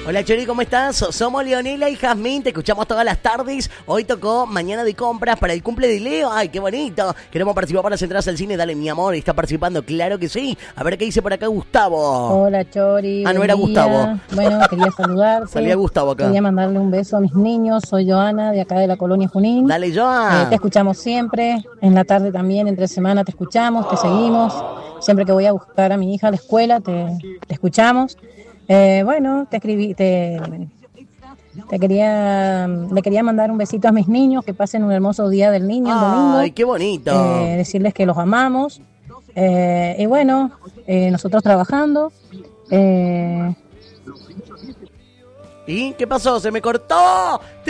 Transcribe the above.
Hola Chori, ¿cómo estás? Somos Leonela y Jazmín, te escuchamos todas las tardes. Hoy tocó Mañana de Compras para el cumple de Leo. ¡Ay, qué bonito! Queremos participar para las entradas al cine. Dale, mi amor, ¿está participando? Claro que sí. A ver qué dice por acá Gustavo. Hola Chori. Ah, no era día. Gustavo. Bueno, quería saludarte. Salía Gustavo acá. Quería mandarle un beso a mis niños. Soy Joana, de acá de la colonia Junín. Dale, Joa. Te escuchamos siempre. En la tarde también, entre semana te escuchamos, te seguimos. Siempre que voy a buscar a mi hija a la escuela, te escuchamos. Bueno, le quería mandar un besito a mis niños, que pasen un hermoso día del niño el domingo. Ay, qué bonito. Decirles que los amamos. Y bueno, nosotros trabajando. ¿Y qué pasó? ¡Se me cortó!